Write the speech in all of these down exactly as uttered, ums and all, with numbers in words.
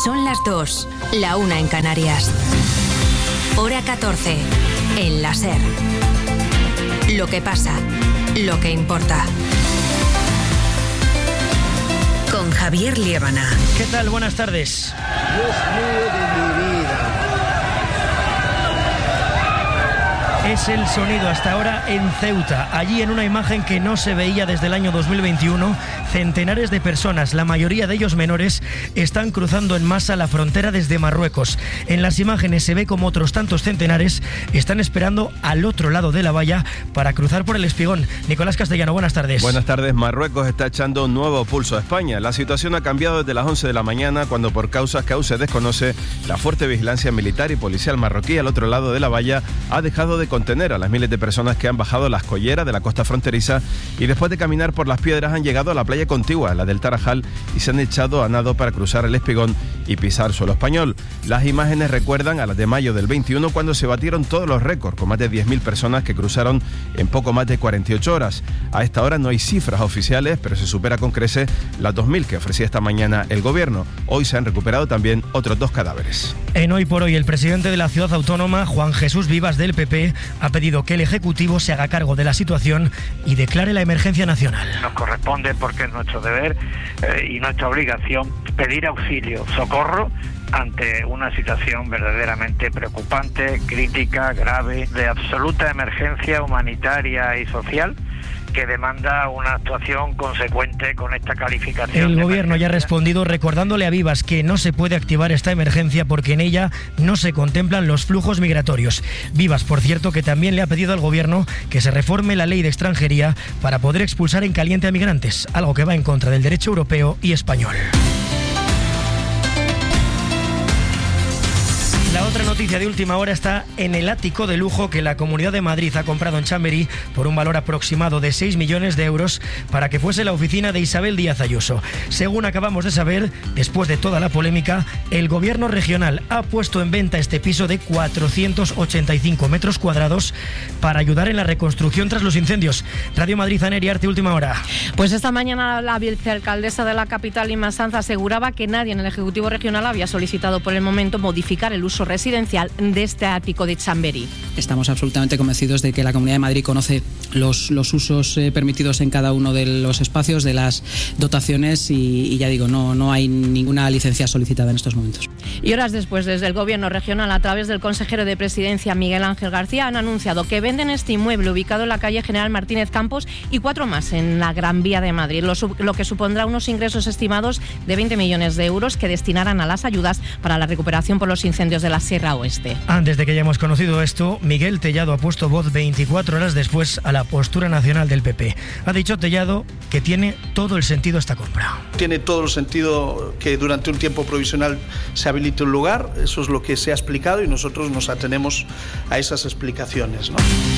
Son las dos, la una en Canarias. Hora catorce, en la SER. Lo que pasa, lo que importa. Con Javier Liébana. ¿Qué tal? Buenas tardes. Dios mío de mi vida. Es el sonido hasta ahora en Ceuta. Allí, en una imagen que no se veía desde el año dos mil veintiuno, centenares de personas, la mayoría de ellos menores, están cruzando en masa la frontera desde Marruecos. En las imágenes se ve como otros tantos centenares están esperando al otro lado de la valla para cruzar por el Espigón. Nicolás Castellano, buenas tardes. Buenas tardes. Marruecos está echando un nuevo pulso a España. La situación ha cambiado desde las once de la mañana, cuando por causas que aún se desconoce, la fuerte vigilancia militar y policial marroquí al otro lado de la valla ha dejado de contener a las miles de personas que han bajado las colleras de la costa fronteriza y después de caminar por las piedras han llegado a la playa contigua, la del Tarajal, y se han echado a nado para cruzar el Espigón y pisar suelo español. Las imágenes recuerdan a las de mayo del veintiuno, cuando se batieron todos los récords, con más de diez mil personas que cruzaron en poco más de cuarenta y ocho horas. A esta hora no hay cifras oficiales, pero se supera con creces las dos mil que ofrecía esta mañana el gobierno. Hoy se han recuperado también otros dos cadáveres. En Hoy por Hoy, el presidente de la ciudad autónoma, Juan Jesús Vivas, del P P, ha pedido que el Ejecutivo se haga cargo de la situación y declare la emergencia nacional. Nos corresponde, porque es nuestro deber eh, y nuestra obligación, pedir auxilio, socorro ante una situación verdaderamente preocupante, crítica, grave, de absoluta emergencia humanitaria y social, que demanda una actuación consecuente con esta calificación. El gobierno ya ha respondido recordándole a Vivas que no se puede activar esta emergencia porque en ella no se contemplan los flujos migratorios. Vivas, por cierto, que también le ha pedido al gobierno que se reforme la ley de extranjería para poder expulsar en caliente a migrantes, algo que va en contra del derecho europeo y español. La otra noticia de última hora está en el ático de lujo que la Comunidad de Madrid ha comprado en Chamberí por un valor aproximado de seis millones de euros para que fuese la oficina de Isabel Díaz Ayuso. Según acabamos de saber, después de toda la polémica, el gobierno regional ha puesto en venta este piso de cuatrocientos ochenta y cinco metros cuadrados para ayudar en la reconstrucción tras los incendios. Radio Madrid, Aneri Arte, última hora. Pues esta mañana la vicealcaldesa de la capital, Inma Sanz, aseguraba que nadie en el Ejecutivo Regional había solicitado por el momento modificar el uso residencial de este ático de Chamberí. Estamos absolutamente convencidos de que la Comunidad de Madrid conoce los, los usos eh, permitidos en cada uno de los espacios, de las dotaciones y, y ya digo, no, no hay ninguna licencia solicitada en estos momentos. Y horas después, desde el Gobierno regional, a través del consejero de Presidencia, Miguel Ángel García, han anunciado que venden este inmueble ubicado en la calle General Martínez Campos y cuatro más en la Gran Vía de Madrid, lo, lo que supondrá unos ingresos estimados de veinte millones de euros que destinarán a las ayudas para la recuperación por los incendios de la Sierra Oeste. Antes de que hayamos conocido esto, Miguel Tellado ha puesto voz veinticuatro horas después a la postura nacional del P P. Ha dicho Tellado que tiene todo el sentido esta compra. Tiene todo el sentido que durante un tiempo provisional se habilite un lugar, eso es lo que se ha explicado y nosotros nos atenemos a esas explicaciones, ¿no?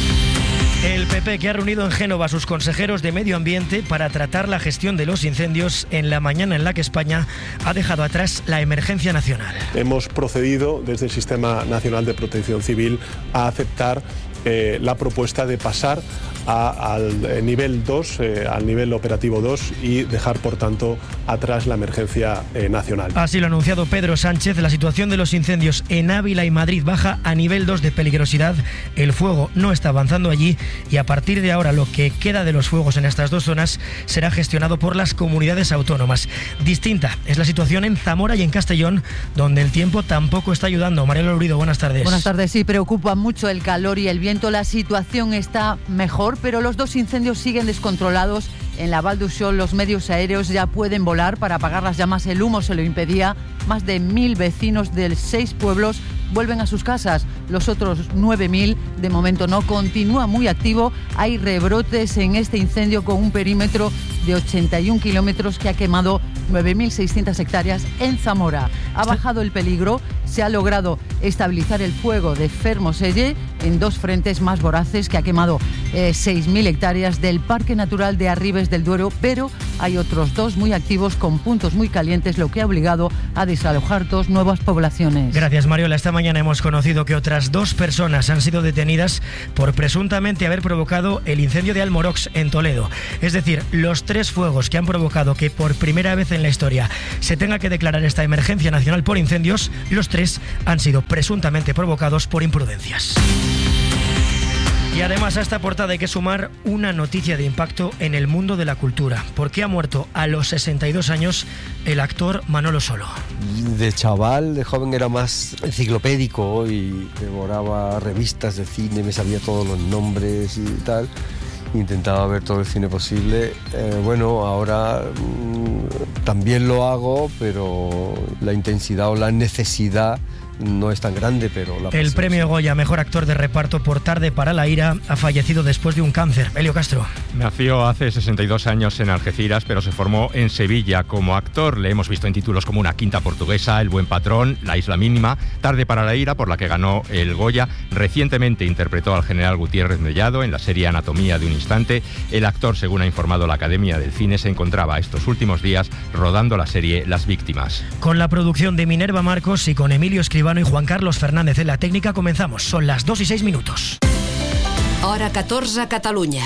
El P P, que ha reunido en Génova a sus consejeros de Medio Ambiente para tratar la gestión de los incendios en la mañana en la que España ha dejado atrás la emergencia nacional. Hemos procedido desde el Sistema Nacional de Protección Civil a aceptar eh, la propuesta de pasar a, al nivel dos, eh, al nivel operativo dos y dejar, por tanto, atrás la emergencia eh, nacional. Así lo ha anunciado Pedro Sánchez. La situación de los incendios en Ávila y Madrid baja a nivel dos de peligrosidad. El fuego no está avanzando allí y a partir de ahora lo que queda de los fuegos en estas dos zonas será gestionado por las comunidades autónomas. Distinta es la situación en Zamora y en Castellón, donde el tiempo tampoco está ayudando. Mariela Lurido, buenas tardes. Buenas tardes. Sí, preocupa mucho el calor y el viento. La situación está mejor, pero los dos incendios siguen descontrolados. En la Val d'Uixó los medios aéreos ya pueden volar para apagar las llamas. El humo se lo impedía. Más de mil vecinos de seis pueblos vuelven a sus casas. Los otros nueve mil de momento no. Continúa muy activo. Hay rebrotes en este incendio con un perímetro de ochenta y un kilómetros que ha quemado nueve mil seiscientas hectáreas en Zamora. Ha bajado el peligro. Se ha logrado estabilizar el fuego de Fermoselle. en dos frentes más voraces que ha quemado eh, seis mil hectáreas del Parque Natural de Arribes del Duero, pero hay otros dos muy activos con puntos muy calientes, lo que ha obligado a desalojar dos nuevas poblaciones. Gracias, Mariola. Esta mañana hemos conocido que otras dos personas han sido detenidas por presuntamente haber provocado el incendio de Almorox en Toledo. Es decir, los tres fuegos que han provocado que por primera vez en la historia se tenga que declarar esta emergencia nacional por incendios, los tres han sido presuntamente provocados por imprudencias. Y además a esta portada hay que sumar una noticia de impacto en el mundo de la cultura, porque ha muerto a los sesenta y dos años el actor Manolo Solo. De chaval, de joven era más enciclopédico y devoraba revistas de cine, me sabía todos los nombres y tal. Intentaba ver todo el cine posible. Eh, bueno, ahora mmm, también lo hago, pero la intensidad o la necesidad no es tan grande, pero... La el premio Goya Mejor Actor de Reparto por Tarde para la ira ha fallecido después de un cáncer. Elio Castro. Nació hace sesenta y dos años en Algeciras, pero se formó en Sevilla como actor. Le hemos visto en títulos como Una quinta portuguesa, El buen patrón, La isla mínima, Tarde para la ira, por la que ganó el Goya. Recientemente interpretó al general Gutiérrez Mellado en la serie Anatomía de un instante. El actor, según ha informado la Academia del Cine, se encontraba estos últimos días rodando la serie Las víctimas. Con la producción de Minerva Marcos y con Emilio Escribano y Juan Carlos Fernández en la técnica comenzamos. Son las dos y seis minutos. Hora catorze, Catalunya.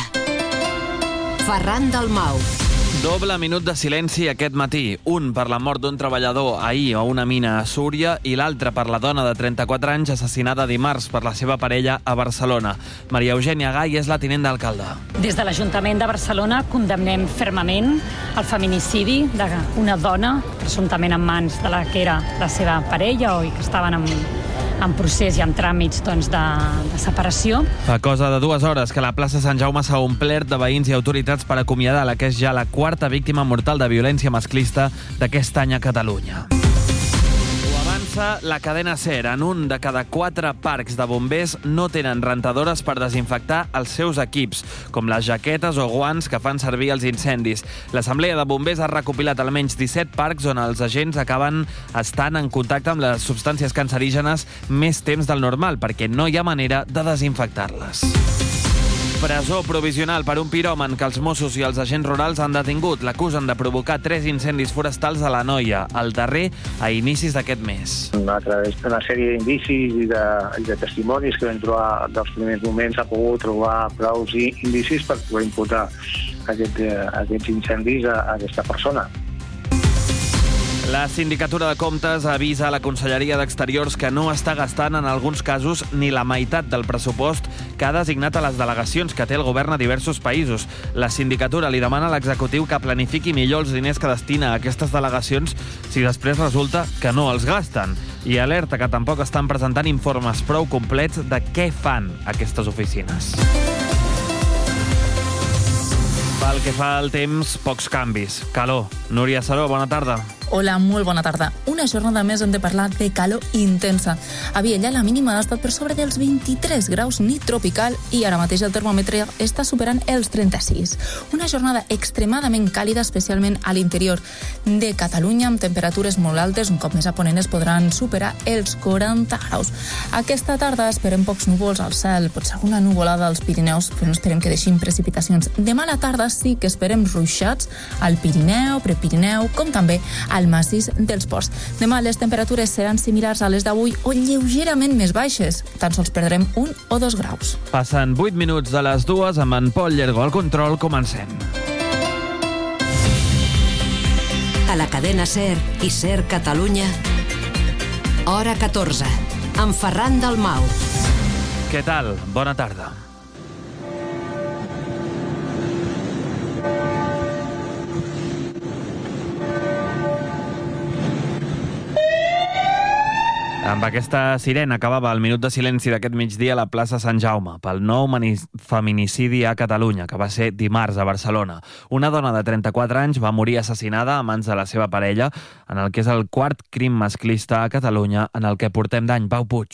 Ferran Dalmau. Doble minut de silenci aquest matí. Un per la mort d'un treballador ahir a una mina a Súria i l'altre per la dona de trenta-quatre anys assassinada dimarts per la seva parella a Barcelona. Maria Eugènia Gai és la tinent d'alcalde. Des de l'Ajuntament de Barcelona condemnem fermament el feminicidi d'una dona presumptament en mans de la que era la seva parella o que estaven en, en procés i en tràmits doncs, de, de separació. Fa cosa de dues hores que la plaça Sant Jaume s'ha omplert de veïns i autoritats per acomiadar la que és ja la quarta víctima mortal de violència masclista d'aquest any a Catalunya. Ho avança la cadena SER. En un de cada quatre parcs de bombers no tenen rentadores per desinfectar els seus equips, com les jaquetes o guants que fan servir els incendis. L'Assemblea de Bombers ha recopilat almenys disset parcs on els agents acaben estant en contacte amb les substàncies cancerígenes més temps del normal, perquè no hi ha manera de desinfectar-les. Presó provisional per un piròman que els Mossos i els agents rurals han detingut. L'acusen de provocar tres incendis forestals a l'Anoia, el darrer a inicis d'aquest mes. A través d'una sèrie d'indicis i de, i de testimonis que vam trobar dels primers moments, ha pogut trobar prou indicis per poder imputar aquest, aquests incendis a, a aquesta persona. La Sindicatura de Comptes avisa a la Conselleria d'Exteriors que no està gastant en alguns casos ni la meitat del pressupost que ha designat a les delegacions que té el govern a diversos països. La Sindicatura li demana a l'executiu que planifiqui millor els diners que destina a aquestes delegacions si després resulta que no els gasten. I alerta que tampoc estan presentant informes prou complets de què fan aquestes oficines. Pel que fa al temps, pocs canvis. Calor. Núria Saró, bona tarda. Hola, molt bona tarda. Una jornada més hem de parlar de calor intensa. A Viella la mínima ha estat per sobre dels vint-i-tres graus, nit tropical, i ara mateix el termòmetre està superant els trenta-sis. Una jornada extremadament càlida, especialment a l'interior de Catalunya, amb temperatures molt altes, un cop més a ponent es podran superar els quaranta graus. Aquesta tarda esperem pocs núvols al cel, potser alguna nuvolada als Pirineus, però no esperem que deixin precipitacions. Demà a la tarda sí que esperem ruixats al Pirineu, Prepirineu, com també al massís dels Ports. Demà les temperatures seran similars a les d'avui o lleugerament més baixes. Tan sols perdrem un o dos graus. Passen vuit minuts de les dues amb en Pol Llergo al control. Comencem. A la cadena SER i SER Catalunya, hora catorze, amb Ferran Dalmau. Què tal? Bona tarda. Amb aquesta sirena acabava el minut de silenci d'aquest migdia a la plaça Sant Jaume pel nou feminicidi a Catalunya, que va ser dimarts a Barcelona. Una dona de trenta-quatre anys va morir assassinada a mans de la seva parella en el que és el quart crim masclista a Catalunya en el que portem d'any. Pau Puig.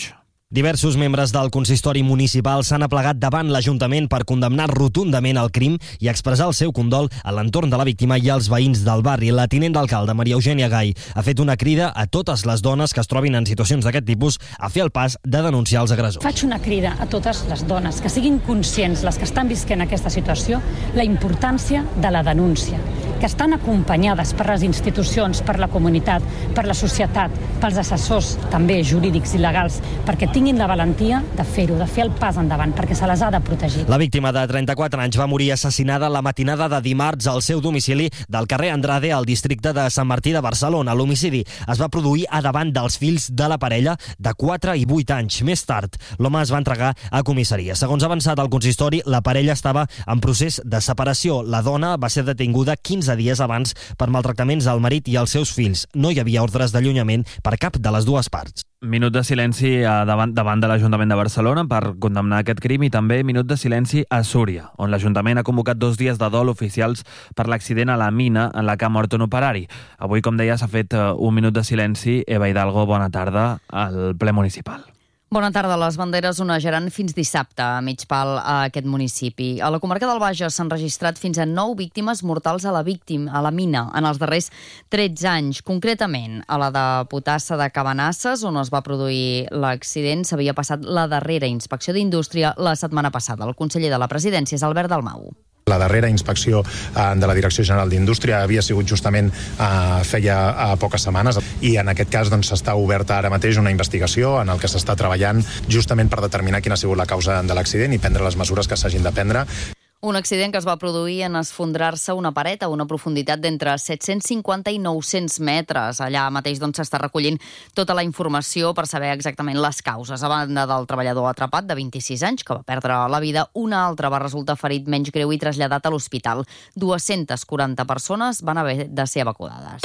Diversos membres del consistori municipal s'han aplegat davant l'Ajuntament per condemnar rotundament el crim i expressar el seu condol a l'entorn de la víctima i als veïns del barri. La tinent d'alcalde, Maria Eugènia Gai, ha fet una crida a totes les dones que es trobin en situacions d'aquest tipus a fer el pas de denunciar els agressors. Faig una crida a totes les dones que siguin conscients, les que estan visquent aquesta situació, la importància de la denúncia, que estan acompanyades per les institucions, per la comunitat, per la societat, pels assessors també jurídics i legals, perquè tinguin la valentia de fer-ho, de fer el pas endavant, perquè se les ha de protegir. La víctima de trenta-quatre anys va morir assassinada la matinada de dimarts al seu domicili del carrer Andrade al districte de Sant Martí de Barcelona. L'homicidi es va produir a davant dels fills de la parella de quatre i vuit anys. Més tard, l'home es va entregar a comissaria. Segons ha avançat el consistori, la parella estava en procés de separació. La dona va ser detinguda quinze dies abans per maltractaments al marit i als seus fills. No hi havia ordres d'allunyament per cap de les dues parts. Minut de silenci davant, davant de l'Ajuntament de Barcelona per condemnar aquest crim i també minut de silenci a Súria, on l'Ajuntament ha convocat dos dies de dol oficials per l'accident a la mina en la que ha mort un operari. Avui, com deia, s'ha fet un minut de silenci. Eva Hidalgo, bona tarda al ple municipal. Bona tarda. Les banderes onejaran fins dissabte a mig pal a aquest municipi. A la comarca del Bages s'han registrat fins a nou víctimes mortals a la víctima, a la mina, en els darrers tretze anys. Concretament, a la de Potassa de Cabanasses, on es va produir l'accident, s'havia passat la darrera inspecció d'indústria la setmana passada. El conseller de la Presidència és Albert Dalmau. La darrera inspecció de la Direcció General d'Indústria havia sigut justament eh, feia eh, poques setmanes i en aquest cas doncs, s'està oberta ara mateix una investigació en el que s'està treballant justament per determinar quina ha sigut la causa de l'accident i prendre les mesures que s'hagin de prendre. Un accident que es va produir en esfondrar-se una paret a una profunditat d'entre set-cents cinquanta i nou-cents metres. Allà mateix doncs, s'està recollint tota la informació per saber exactament les causes. A banda del treballador atrapat de vint-i-sis anys, que va perdre la vida, un altre va resultar ferit menys greu i traslladat a l'hospital. dues-centes quaranta persones van haver de ser evacuades.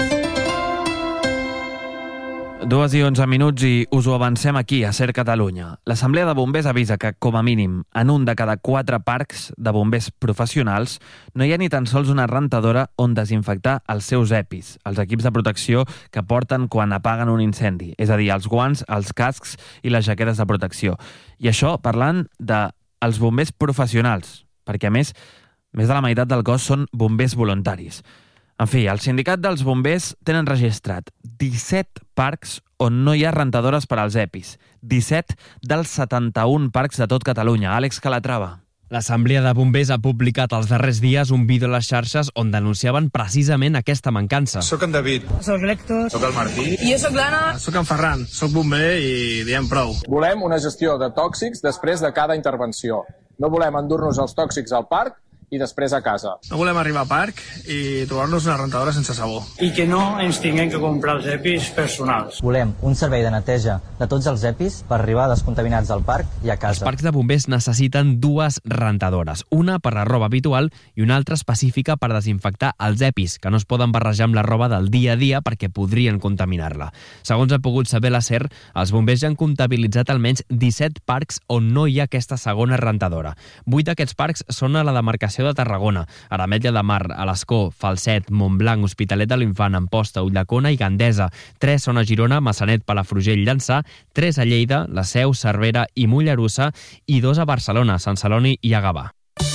Dues i onze minuts i us ho avancem aquí, a SER Catalunya. L'Assemblea de Bombers avisa que, com a mínim, en un de cada quatre parcs de bombers professionals no hi ha ni tan sols una rentadora on desinfectar els seus EPIs, els equips de protecció que porten quan apaguen un incendi, és a dir, els guants, els cascs i les jaquetes de protecció. I això parlant dels bombers professionals, perquè, a més, més de la meitat del cos són bombers voluntaris. En fi, el sindicat dels bombers tenen registrat disset parcs on no hi ha rentadores per als EPIs. disset dels setanta-un parcs de tot Catalunya. Àlex Calatrava. L'Assemblea de Bombers ha publicat els darrers dies un vídeo a les xarxes on denunciaven precisament aquesta mancança. Soc en David. Soc l'Héctor. Soc el Martí. I jo soc l'Anna. Soc en Ferran. Soc bomber i diem prou. Volem una gestió de tòxics després de cada intervenció. No volem endur-nos els tòxics al parc i després a casa. No volem arribar a parc i trobar-nos una rentadora sense sabó. I que no ens tinguem que comprar els EPIs personals. Volem un servei de neteja de tots els EPIs per arribar descontaminats al parc i a casa. Els parcs de bombers necessiten dues rentadores, una per la roba habitual i una altra específica per desinfectar els EPIs, que no es poden barrejar amb la roba del dia a dia perquè podrien contaminar-la. Segons ha pogut saber la SER, els bombers ja han comptabilitzat almenys disset parcs on no hi ha aquesta segona rentadora. Vuit d'aquests parcs són a la demarcació de Tarragona, Ametlla de Mar, a l'Escó, Falset, Montblanc, Hospitalet de l'Infant, Amposta, Ulldecona i Gandesa. Tres són a Girona, Massanet, Palafrugell, Llançà, tres a Lleida, La Seu, Cervera i Mollerussa i dos a Barcelona, Sant Celoni i a Gavà.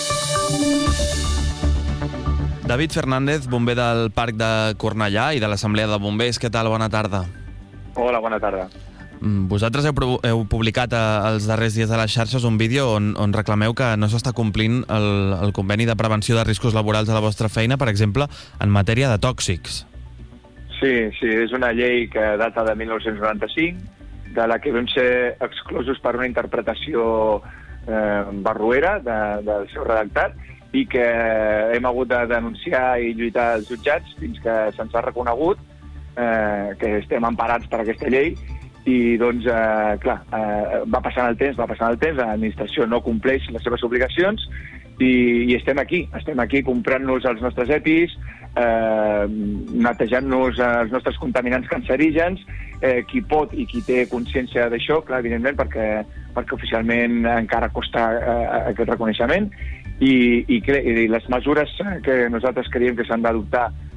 David Fernández, bomber del Parc de Cornellà i de l'Assemblea de Bombers. Què tal? Bona tarda. Hola, bona tarda. Vosaltres heu, heu publicat els darrers dies a les xarxes un vídeo on, on reclameu que no s'està complint el, el conveni de prevenció de riscos laborals a la vostra feina, per exemple, en matèria de tòxics. Sí, sí, és una llei que data de mil nou-cents noranta-cinc, de la que vam ser exclosos per una interpretació eh, barroera de, del seu redactat i que hem hagut de denunciar i lluitar als jutjats fins que se'ns ha reconegut eh, que estem emparats per aquesta llei. I doncs, eh, clar, eh, va passant el temps, va passant el temps, l'administració no compleix les seves obligacions i, i estem aquí, estem aquí comprant-nos els nostres EPIs, eh, netejant-nos els nostres contaminants cancerígens, eh, qui pot i qui té consciència d'això, clar, evidentment, perquè, perquè oficialment encara costa eh, aquest reconeixement, i, i, i les mesures que nosaltres creiem que s'han d'adoptar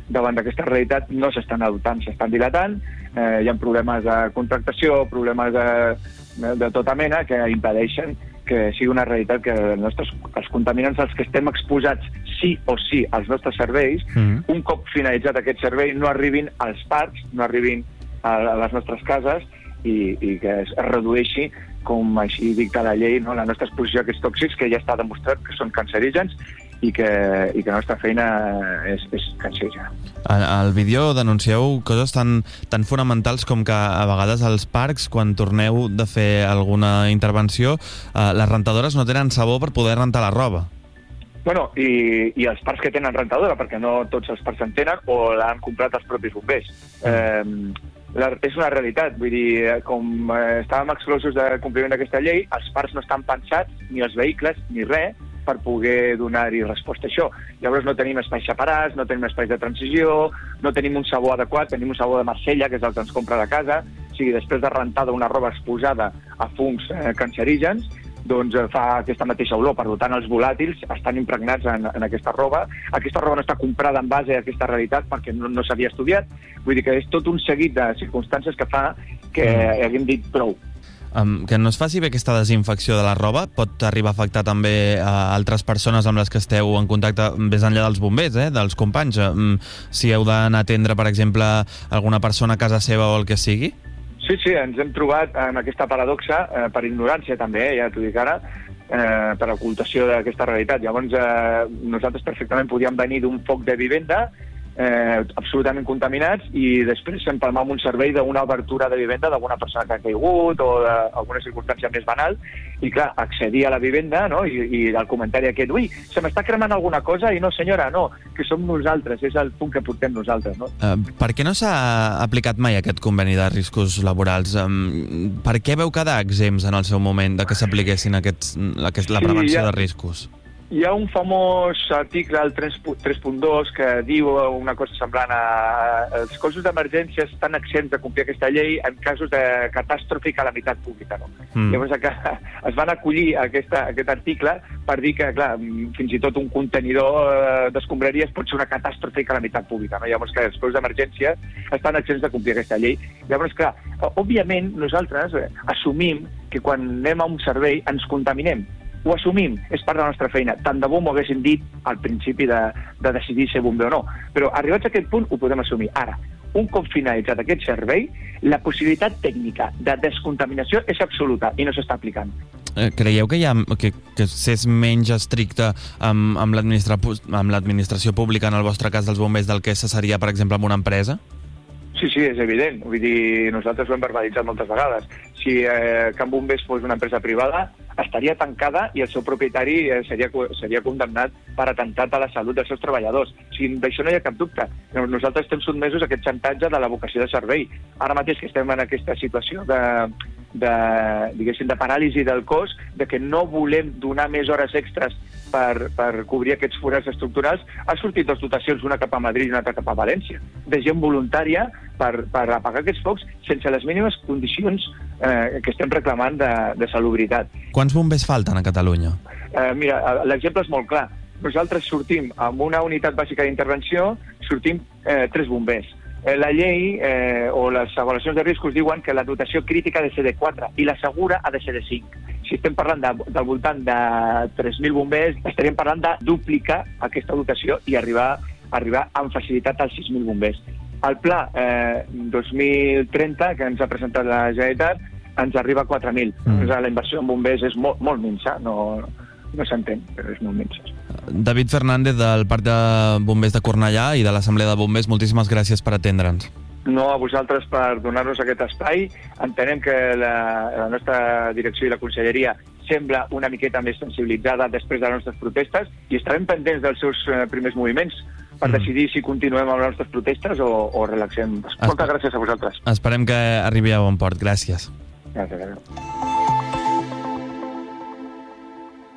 davant d'aquesta realitat no s'estan adoptant, s'estan dilatant, eh, hi ha problemes de contractació, problemes de, de, de tota mena que impedeixen que sigui una realitat que els, nostres, els contaminants als que estem exposats sí o sí als nostres serveis, mm. un cop finalitzat aquest servei no arribin als parcs, no arribin a, a les nostres cases i, i que es redueixi, com així dicta la llei, no? La nostra exposició a aquests tòxics que ja està demostrat que són cancerígens i que, i que la nostra feina és, és cancerígena. Al, al vídeo denuncieu coses tan, tan fonamentals com que a vegades als parcs, quan torneu de fer alguna intervenció, eh, les rentadores no tenen sabó per poder rentar la roba. Bueno, i, i els parcs que tenen rentadora, perquè no tots els parcs en tenen o l'han comprat els propis bombers. Eh, la, és una realitat, vull dir, com eh, estàvem exclosos de compliment d'aquesta llei, els parcs no estan pensats, ni els vehicles, ni res, per poder donar-hi resposta a això. Llavors no tenim espais separats, no tenim espais de transició, no tenim un sabó adequat, tenim un sabó de Marsella, que és el que ens compra de casa, o sigui, després de rentar d'una roba exposada a fungs eh, cancerígens, doncs eh, fa aquesta mateixa olor. Per tant, els volàtils estan impregnats en, en aquesta roba. Aquesta roba no està comprada en base a aquesta realitat perquè no, no s'havia estudiat. Vull dir que és tot un seguit de circumstàncies que fa que mm. haguem dit prou. Um, que no es faci bé aquesta desinfecció de la roba pot arribar a afectar també a altres persones amb les que esteu en contacte més enllà dels bombers, eh, dels companys. Um, si heu d'anar a atendre, per exemple, alguna persona a casa seva o el que sigui? Sí, sí, ens hem trobat en aquesta paradoxa, eh, per ignorància també, eh, ja t'ho dic ara, eh, per ocultació d'aquesta realitat. Llavors, eh, nosaltres perfectament podíem venir d'un foc de vivenda, eh, absolutament contaminats, i després empalmar amb un servei d'una obertura de vivenda d'alguna persona que ha caigut o d'alguna circumstància més banal, i clar, accedir a la vivenda, no? I, i el comentari aquest, ui, se m'està cremant alguna cosa, i no senyora, no, que som nosaltres, és el punt que portem nosaltres, no? Uh, per què no s'ha aplicat mai aquest conveni de riscos laborals? Um, per què veu quedar exempts en el seu moment de que s'apliquessin aquests, aquest, la prevenció sí, ja... de riscos? Hi ha un famós article, el tres punt dos, que diu una cosa semblant a... Els cossos d'emergència estan exempts de complir aquesta llei en casos de catàstrofe i calamitat pública, no? Mm. Llavors es van acollir a aquesta, a aquest article per dir que, clar, fins i tot un contenidor d'escombraries pot ser una catàstrofe i calamitat pública, no? Llavors que els cossos d'emergència estan exempts de complir aquesta llei. Llavors, clar, òbviament nosaltres assumim que quan anem a un servei ens contaminem. Ho assumim, és part de la nostra feina. Tant de bo m'ho haguessin dit al principi de, de decidir ser bomber o no. Però arribats a aquest punt ho podem assumir. Ara, un cop finalitzat aquest servei, la possibilitat tècnica de descontaminació és absoluta i no s'està aplicant. Eh, creieu que, hi ha, que, que s'és menys estricte amb, amb l'administració pública, en el vostre cas dels bombers, del que se seria, per exemple, amb una empresa? Sí, sí, és evident. Vull dir, nosaltres ho hem verbalitzat moltes vegades. Si eh, Can Bombers fos una empresa privada, estaria tancada i el seu propietari eh, seria, seria condemnat per atemptat a la salut dels seus treballadors. O sigui, d'això no hi ha cap dubte. Nosaltres estem sotmesos a aquest xantatge de la vocació de servei. Ara mateix que estem en aquesta situació de, de, diguéssim, de paràlisi del cos, de que no volem donar més hores extres per, per cobrir aquests forats estructurals, ha sortit dos dotacions, una cap a Madrid i una altra cap a València, de gent voluntària per, per apagar aquests focs sense les mínimes condicions eh, que estem reclamant de, de salubritat. Quants bombers falten a Catalunya? Eh, mira, l'exemple és molt clar. Nosaltres sortim amb una unitat bàsica d'intervenció, sortim eh, tres bombers. Eh, la llei eh, o les avaluacions de riscos diuen que la dotació crítica ha de ser de quatre i la segura ha de ser de cinc. Si estem parlant de, del voltant de tres mil bombers, estaríem parlant de duplicar aquesta dotació i arribar, arribar amb facilitat als sis mil bombers. El pla eh, dos mil trenta, que ens ha presentat la Generalitat, ens arriba a quatre mil. Mm. La inversió en bombers és molt, molt minsa, no, no s'entén, però és molt minsa. David Fernández, del Parc de Bombers de Cornellà i de l'Assemblea de Bombers, moltíssimes gràcies per atendre'ns. No a vosaltres per donar-nos aquest espai. Entenem que la, la nostra direcció i la conselleria sembla una miqueta més sensibilitzada després de les nostres protestes i estarem pendents dels seus eh, primers moviments per mm. decidir si continuem amb les nostres protestes o, o relaxem. Esper- Moltes gràcies a vosaltres. Esperem que arribi a bon port. Gràcies. Gràcies.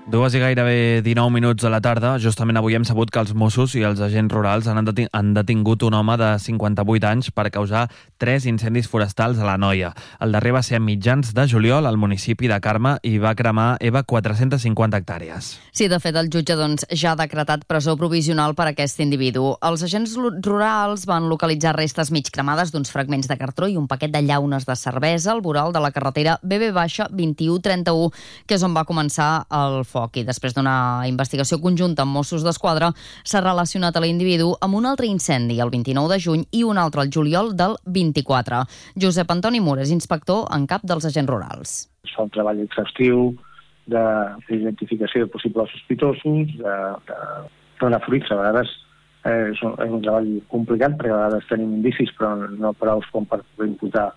Dues i gairebé dinou minuts de la tarda. Justament avui hem sabut que els Mossos i els agents rurals han deti- han detingut un home de cinquanta-vuit anys per causar tres incendis forestals a l'Anoia. El darrer va ser a mitjans de juliol al municipi de Carme i va cremar, Eva, quatre-centes cinquanta hectàrees. Sí, de fet, el jutge doncs, ja ha decretat presó provisional per a aquest individu. Els agents rurals van localitzar restes mig cremades d'uns fragments de cartró i un paquet de llaunes de cervesa al voral de la carretera B B vint un trenta-u, que és on va començar el foc. I després d'una investigació conjunta amb Mossos d'Esquadra s'ha relacionat a l'individu amb un altre incendi el vint-i-nou de juny i un altre el juliol del vint-i-quatre. Josep Antoni Mur és inspector en cap dels agents rurals. Es fa un treball exhaustiu d'identificació de possibles sospitosos, de, de donar fruits. A vegades eh, és, un, és un treball complicat perquè a vegades tenim indicis però no prou com per imputar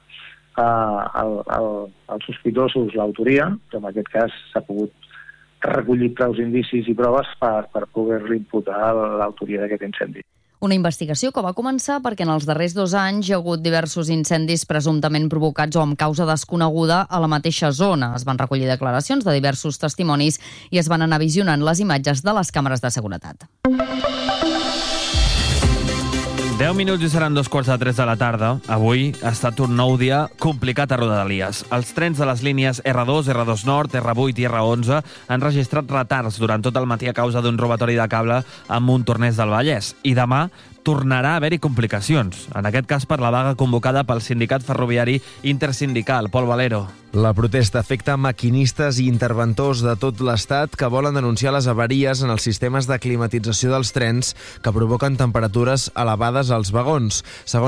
als sospitosos l'autoria, que en aquest cas s'ha pogut recollir prou indicis i proves per, per poder-li imputar l'autoria d'aquest incendi. Una investigació que va començar perquè en els darrers dos anys hi ha hagut diversos incendis presumptament provocats o amb causa desconeguda a la mateixa zona. Es van recollir declaracions de diversos testimonis i es van anar visionant les imatges de les càmeres de seguretat. deu minuts i seran dos quarts de tres de la tarda. Avui ha estat un nou dia complicat a Rodalies. Els trens de les línies erre dos, erre dos Nord, erre vuit i erre onze han registrat retards durant tot el matí a causa d'un robatori de cable a Montornès del Vallès. I demà tornarà a haver-hi complicacions, en aquest cas per la vaga convocada pel sindicat ferroviari intersindical, Pol Valero. La protesta afecta maquinistes i interventors de tot l'Estat que volen denunciar les avaries en els sistemes de climatització dels trens que provoquen temperatures elevades als vagons. Segons